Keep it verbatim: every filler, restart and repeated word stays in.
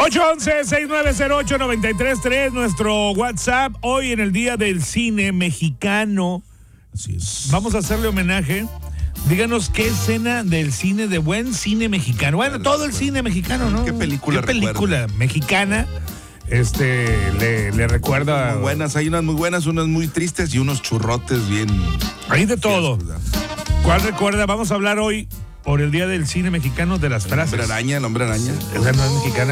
ocho once, seis nueve cero ocho, nueve tres tres, nuestro WhatsApp. Hoy en el Día del Cine Mexicano. Así es. Vamos a hacerle homenaje. Díganos qué escena del cine, de buen cine mexicano. Bueno, Bueno, todo el bueno. cine mexicano, ¿no? ¿Qué película ¿Qué película mexicana este, le, le recuerda? Muy buenas, hay unas muy buenas, unas muy tristes y unos churrotes bien. Hay de todo. ¿Verdad? ¿Cuál recuerda? Vamos a hablar hoy por el Día del Cine Mexicano de las El frases. hombre araña, el hombre araña. Esa no es mexicana.